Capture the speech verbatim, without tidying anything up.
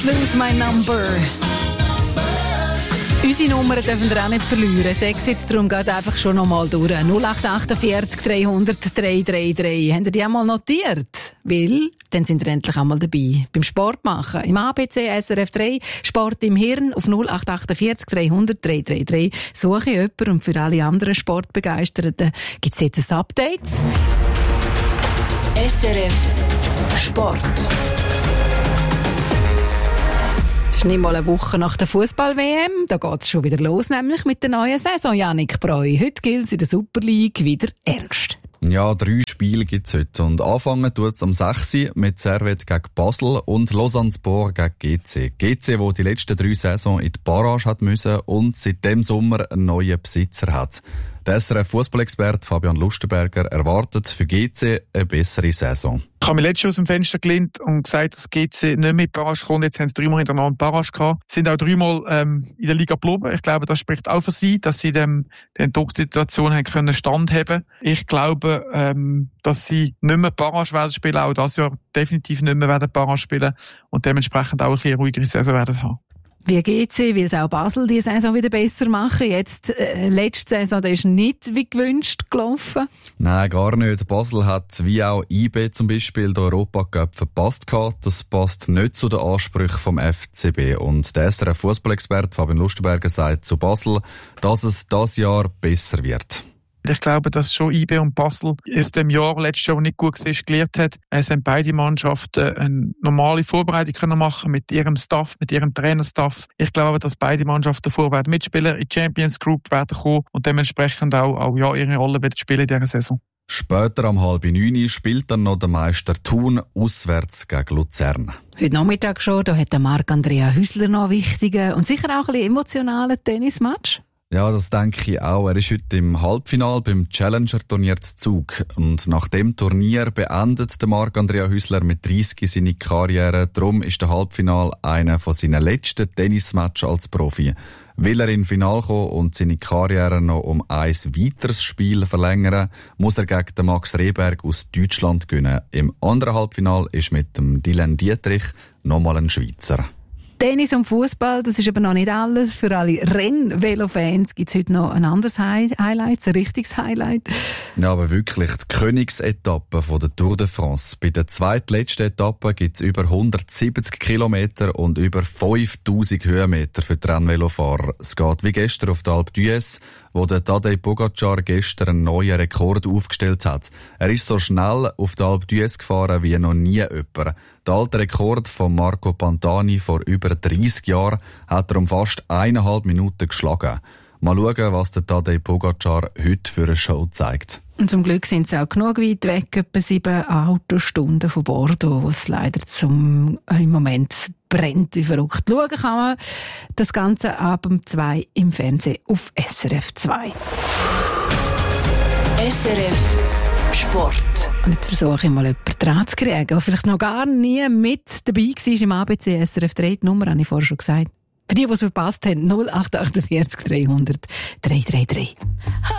Lose my number. Unsere Nummern dürfen wir auch nicht verlieren. Sechs jetzt, darum geht einfach schon noch mal durch. null acht vier acht dreihundert drei drei drei. Habt ihr die einmal notiert? Weil, dann sind ihr endlich einmal dabei. Beim Sport machen. Im A B C S R F drei, Sport im Hirn auf null acht vier acht dreihundert drei drei drei. Suche ich jemanden und für alle anderen Sportbegeisterten gibt es jetzt ein Update. S R F Sport. Es ist nicht mal eine Woche nach der Fußball-W M. Da geht es schon wieder los, nämlich mit der neuen Saison, Yannick Breu. Heute gilt es in der Super League wieder ernst. Ja, drei Spiele gibt es heute. Und anfangen tut es am sechs mit Servette gegen Basel und Lausanne-Sport gegen G C. G C, wo die letzten drei Saison in die Barrage hat müssen und seit dem Sommer einen neuen Besitzer hat. Der S R F-Fußballexperte Fabian Lustenberger erwartet für G C eine bessere Saison. Ich habe mich letztes Jahr aus dem Fenster gelehnt und gesagt, dass G C nicht mehr in die Barrage kommt. Jetzt haben sie dreimal hintereinander Barrage gehabt. Sie sind auch dreimal ähm, in der Liga geblieben. Ich glaube, das spricht auch für sie, dass sie dem, der Drucksituation haben können standhaben. Ich glaube, ähm, dass sie nicht mehr Barrage werden spielen, auch das Jahr definitiv nicht mehr werden Barrage spielen und dementsprechend auch ein bisschen ruhigere Saison werden haben. Wie G C will es auch Basel diese Saison wieder besser machen. Jetzt, äh, letzte Saison, der ist nicht wie gewünscht gelaufen. Nein, gar nicht. Basel hat, wie auch I B zum Beispiel, den Europacup verpasst gehabt. Das passt nicht zu den Ansprüchen vom F C B. Und der S R F-Fußballexperte Fabian Lustenberger sagt zu Basel, dass es dieses Jahr besser wird. Ich glaube, dass schon I B und Basel aus dem Jahr, letztes Jahr nicht gut war, gelernt hat. Es haben beide Mannschaften eine normale Vorbereitung können machen mit ihrem Staff, mit ihrem Trainerstaff. Ich glaube, dass beide Mannschaften davor werden mitspielen, in die Champions Group werden kommen und dementsprechend auch, auch ja, ihre Rolle werden spielen in dieser Saison. Später am halb neun spielt dann noch der Meister Thun auswärts gegen Luzern. Heute Nachmittag schon, da hat der Marc-Andrea Hüsler noch einen wichtigen und sicher auch ein bisschen emotionalen Tennismatch. Ja, das denke ich auch. Er ist heute im Halbfinale beim Challenger-Turnier zu Zug. Und nach dem Turnier beendet der Marc-Andrea Hüsler mit dreißig seine Karriere. Darum ist der Halbfinale einer von seinen letzten Tennismatches als Profi. Will er in Finale kommen und seine Karriere noch um ein weiteres Spiel verlängern, muss er gegen den Max Rehberg aus Deutschland gewinnen. Im anderen Halbfinale ist mit dem Dylan Dietrich nochmal ein Schweizer. Tennis und Fußball, das ist aber noch nicht alles. Für alle Renn-Velo-Fans gibt es heute noch ein anderes Hi- Highlight, ein richtiges Highlight. Ja, aber wirklich, die Königsetappe von der Tour de France. Bei der zweitletzten Etappe gibt es über hundertsiebzig Kilometer und über fünftausend Höhenmeter für die Rennvelofahrer. Es geht wie gestern auf der Alpe d'Huez, wo der Tadej Pogacar gestern einen neuen Rekord aufgestellt hat. Er ist so schnell auf der Alpe d'Huez gefahren wie noch nie jemand. Der alte Rekord von Marco Pantani vor über dreissig Jahren hat er um fast eineinhalb Minuten geschlagen. Mal schauen, was der Tadej Pogacar heute für eine Show zeigt. Und zum Glück sind sie auch genug weit weg, etwa sieben Autostunden von Bordeaux, wo es leider zum, im Moment brennt wie verrückt. Schauen kann man das Ganze ab um zwei im Fernsehen auf S R F zwei. S R F Sport. Und jetzt versuche ich mal jemanden dran zu kriegen, der vielleicht noch gar nie mit dabei war im A B C S R F drei. Die Nummer habe ich vorher schon gesagt. Für die, die es verpasst haben, null acht vier acht dreihundert drei drei drei.